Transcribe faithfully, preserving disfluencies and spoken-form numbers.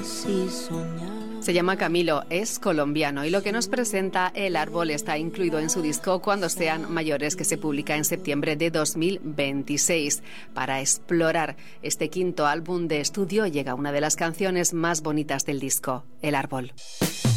así soñar. Se llama Camilo, es colombiano y lo que nos presenta El Árbol está incluido en su disco Cuando sean mayores, que se publica en septiembre de dos mil veintiséis. Para explorar este quinto álbum de estudio llega una de las canciones más bonitas del disco, El Árbol.